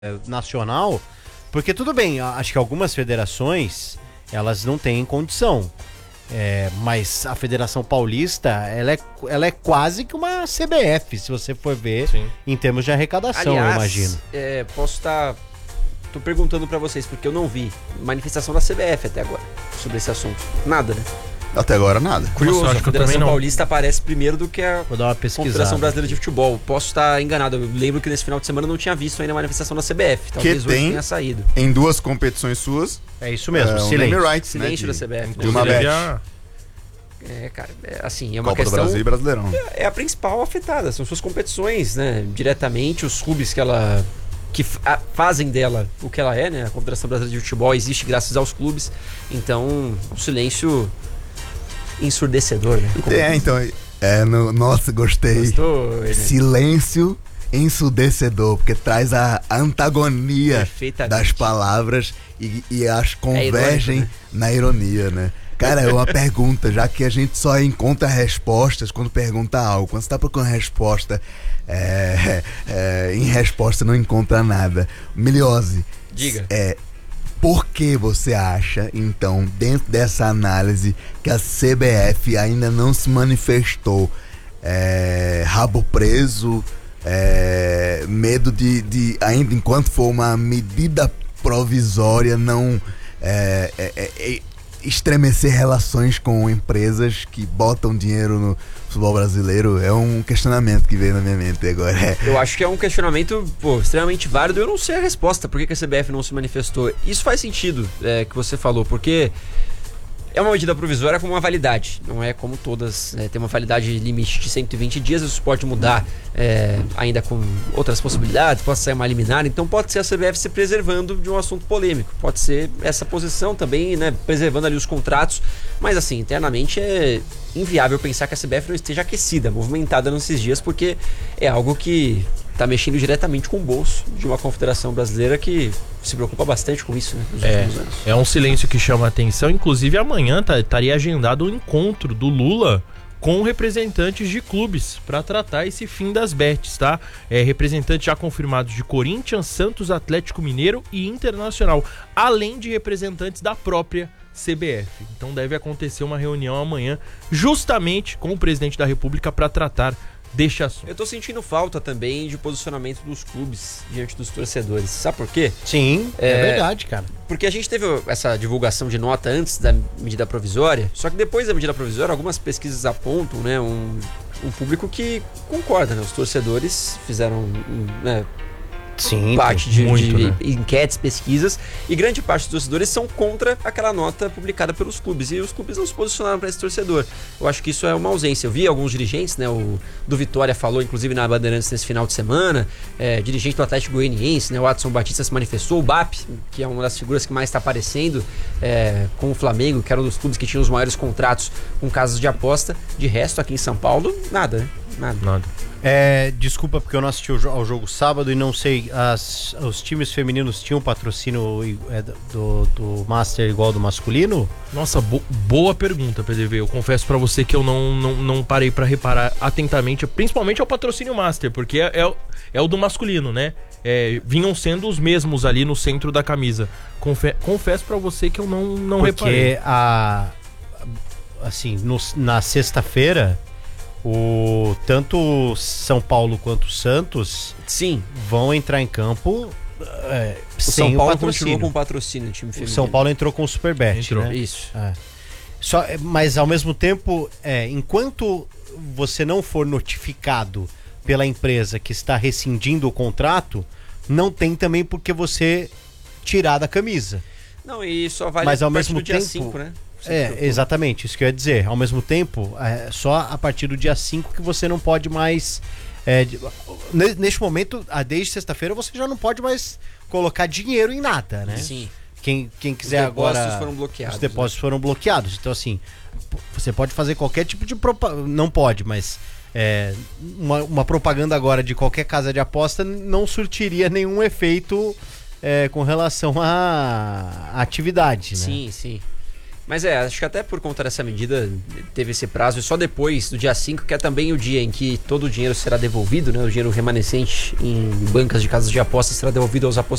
nacional, porque tudo bem, acho que algumas federações, elas não têm condição. Mas a Federação Paulista, ela é quase que uma CBF, se você for ver. Sim. Em termos de arrecadação. Aliás, eu imagino. Posso estar... Tô perguntando pra vocês, porque eu não vi manifestação da CBF até agora sobre esse assunto. Nada, né? Até agora nada. Curioso, a Federação Paulista aparece primeiro do que a Confederação Brasileira de Futebol. Posso estar enganado, eu lembro que nesse final de semana eu não tinha visto ainda a manifestação da CBF. Talvez hoje tenha saído. Em duas competições suas. É isso mesmo, silêncio da CBF. De uma bet. Cara, assim, é uma Copa questão... do Brasil e Brasileirão. É a principal afetada, são suas competições, né? Diretamente, os clubes que fazem dela o que ela é, né? A Confederação Brasileira de Futebol existe graças aos clubes. Então, um silêncio ensurdecedor, né? Nossa, gostei. Gostou, silêncio ensurdecedor, porque traz a antagonia das palavras e as convergem irônico, né? Na ironia, né? Cara, é uma pergunta, já que a gente só encontra respostas quando pergunta algo. Quando você tá procurando resposta, em resposta não encontra nada. Miliose. Diga. Por que você acha, então, dentro dessa análise, que a CBF ainda não se manifestou? Rabo preso, medo de ainda enquanto for uma medida provisória, não estremecer relações com empresas que botam dinheiro no futebol brasileiro? É um questionamento que veio na minha mente agora. Eu acho que é um questionamento extremamente válido. Eu não sei a resposta. Por que a CBF não se manifestou? Isso faz sentido, que você falou, porque é uma medida provisória com uma validade. Não é como todas, tem uma validade limite de 120 dias. Isso pode mudar ainda com outras possibilidades. Pode sair uma liminar. Então pode ser a CBF se preservando de um assunto polêmico. Pode ser essa posição também, né, preservando ali os contratos. Mas assim, internamente é inviável pensar que a CBF não esteja aquecida, movimentada nesses dias, porque é algo que está mexendo diretamente com o bolso de uma confederação brasileira que se preocupa bastante com isso, né, nos últimos anos. É um silêncio que chama a atenção. Inclusive amanhã estaria agendado o encontro do Lula com representantes de clubes para tratar esse fim das bets, tá? Representantes já confirmados de Corinthians, Santos, Atlético Mineiro e Internacional, além de representantes da própria CBF. Então deve acontecer uma reunião amanhã justamente com o presidente da República para tratar deste assunto. Eu tô sentindo falta também de posicionamento dos clubes diante dos torcedores. Sabe por quê? Sim, é verdade, cara. Porque a gente teve essa divulgação de nota antes da medida provisória, só que depois da medida provisória, algumas pesquisas apontam, né, um público que concorda, né? Os torcedores fizeram Sim, parte de né? enquetes, pesquisas, e grande parte dos torcedores são contra aquela nota publicada pelos clubes, e os clubes não se posicionaram para esse torcedor. Eu acho que isso é uma ausência. Eu vi alguns dirigentes, né, o do Vitória falou, inclusive na Bandeirantes nesse final de semana, dirigente do Atlético Goianiense, né, o Adson Batista se manifestou, o BAP, que é uma das figuras que mais está aparecendo com o Flamengo, que era um dos clubes que tinha os maiores contratos com casas de aposta. De resto, aqui em São Paulo, nada, né? Nada. Desculpa porque eu não assisti ao jogo sábado e não sei, os times femininos tinham patrocínio do Master igual do masculino? Nossa, boa pergunta, PDV. Eu confesso pra você que eu não parei pra reparar atentamente, principalmente ao patrocínio Master, porque é o do masculino, né? Vinham sendo os mesmos ali no centro da camisa. Confesso pra você que eu não reparei. Porque assim, na sexta-feira, tanto São Paulo quanto o Santos, sim, vão entrar em campo sem São Paulo o patrocínio. Continuou com o patrocínio do time feminino. O São Paulo entrou com o Superbet, né? Isso. Mas ao mesmo tempo, enquanto você não for notificado pela empresa que está rescindindo o contrato, não tem também por que você tirar da camisa. Não, e só vale mas, ao partir mesmo do dia tempo, 5, né? Exatamente, isso que eu ia dizer. Ao mesmo tempo, só a partir do dia 5 que você não pode mais... neste momento, desde sexta-feira, você já não pode mais colocar dinheiro em nada, né? Sim. Quem quiser agora... Os depósitos foram bloqueados. Os depósitos foram bloqueados. Então, assim, você pode fazer qualquer tipo de propaganda... Não pode, mas... uma propaganda agora de qualquer casa de aposta não surtiria nenhum efeito com relação à atividade, né? Sim. Mas acho que até por conta dessa medida teve esse prazo e só depois do dia 5, que é também o dia em que todo o dinheiro será devolvido, né? O dinheiro remanescente em bancas de casas de apostas será devolvido aos